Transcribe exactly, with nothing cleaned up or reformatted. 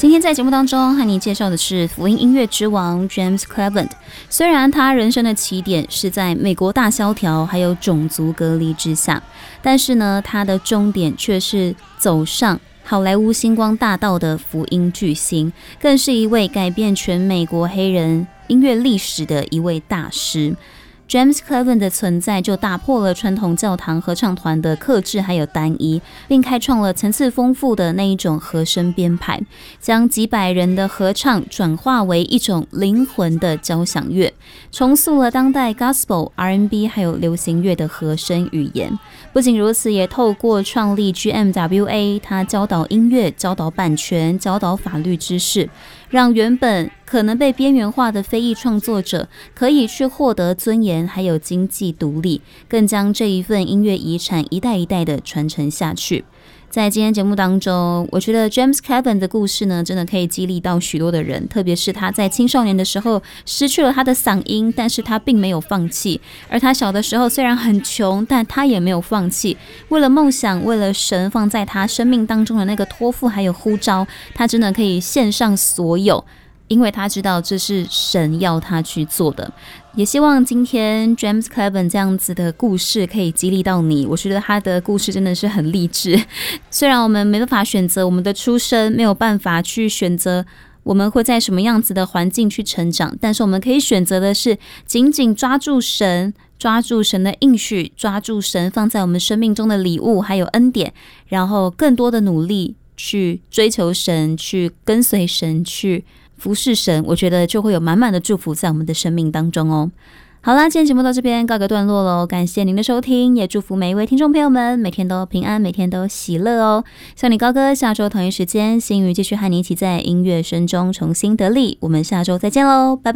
今天在节目当中和你介绍的是福音音乐之王 James Cleveland。 虽然他人生的起点是在美国大萧条还有种族隔离之下，但是呢，他的终点却是走上好莱坞星光大道的福音巨星，更是一位改变全美国黑人音乐历史的一位大师。James Cleveland 的存在就打破了传统教堂合唱团的克制还有单一，并开创了层次丰富的那一种和声编排，将几百人的合唱转化为一种灵魂的交响乐，重塑了当代 Gospel、R and B 还有流行乐的和声语言。不仅如此，也透过创立 G M W A， 他教导音乐、教导版权、教导法律知识，让原本可能被边缘化的非裔创作者可以去获得尊严还有经济独立，更将这一份音乐遗产一代一代的传承下去。在今天节目当中，我觉得 James Cleveland 的故事呢，真的可以激励到许多的人，特别是他在青少年的时候失去了他的嗓音，但是他并没有放弃。而他小的时候虽然很穷，但他也没有放弃，为了梦想，为了神放在他生命当中的那个托付还有呼召，他真的可以献上所有，因为他知道这是神要他去做的。也希望今天 James Cleveland 这样子的故事可以激励到你。我觉得他的故事真的是很励志。虽然我们没办法选择我们的出身，没有办法去选择我们会在什么样子的环境去成长，但是我们可以选择的是紧紧抓住神，抓住神的应许，抓住神放在我们生命中的礼物还有恩典，然后更多的努力去追求神，去跟随神，去服侍神，我觉得就会有满满的祝福在我们的生命当中哦。好啦，今天节目到这边告个段落咯，感谢您的收听，也祝福每一位听众朋友们每天都平安，每天都喜乐哦。向你高歌，下周同一时间，新宇继续和你一起在音乐声中重新得力，我们下周再见咯，拜拜。